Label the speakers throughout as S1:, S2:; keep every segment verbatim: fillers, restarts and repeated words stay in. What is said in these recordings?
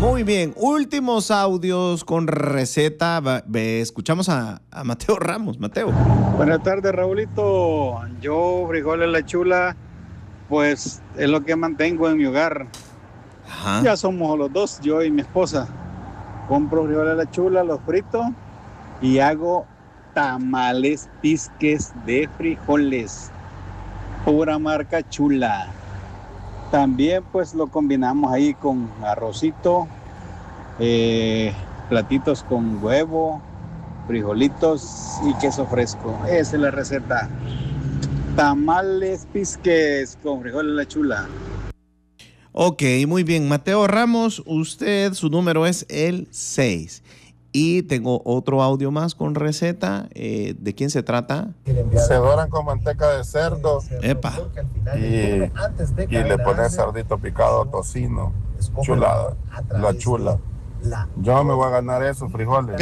S1: Muy bien, últimos audios con receta. Va- ve, Escuchamos a, a Mateo Ramos. Mateo.
S2: Buenas tardes, Raulito. Yo, frijoles la chula, pues es lo que mantengo en mi hogar.
S1: Ajá.
S2: Ya somos los dos, yo y mi esposa. Compro frijoles la chula, los frito y hago tamales pisques de frijoles. Pura marca Chula. También pues lo combinamos ahí con arrocito, eh, platitos con huevo, frijolitos y queso fresco. Esa es la receta. Tamales pisques con frijoles la chula.
S1: Ok, muy bien. Mateo Ramos, usted, su número es el seis. Y tengo otro audio más con receta. Eh, ¿De quién se trata?
S3: Se doran con manteca de cerdo.
S1: Epa.
S3: Y, y le pones cerdito picado, tocino, chulada, la chula. Yo me voy a ganar esos frijoles.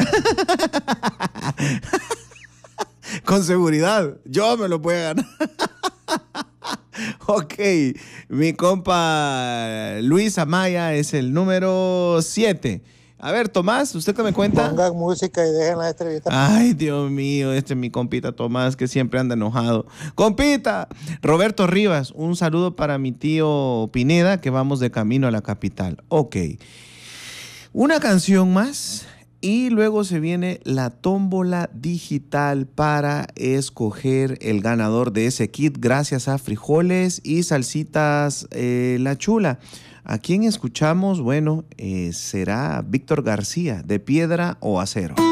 S1: Con seguridad, yo me lo voy a ganar. Ok, mi compa Luis Amaya es el número siete. A ver, Tomás, ¿usted qué me cuenta?
S4: Pongan música y dejen las entrevistas.
S1: Ay, Dios mío, este es mi compita Tomás, que siempre anda enojado. Compita, Roberto Rivas, un saludo para mi tío Pineda, que vamos de camino a la capital. Ok, una canción más y luego se viene la tómbola digital para escoger el ganador de ese kit gracias a Frijoles y Salsitas eh, La Chula. ¿A quién escuchamos? Bueno, eh, será Víctor García, de Piedra o Acero.